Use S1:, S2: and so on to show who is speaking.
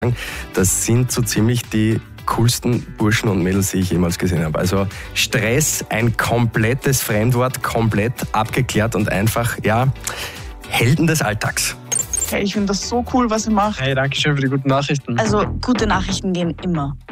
S1: das sind so ziemlich die coolsten Burschen und Mädels, die ich jemals gesehen habe. Also Stress, ein komplettes Fremdwort, komplett abgeklärt und einfach, ja, Helden des Alltags.
S2: Hey, ich finde das so cool, was ihr macht.
S3: Hey, danke schön für die guten Nachrichten.
S2: Also, gute Nachrichten gehen immer.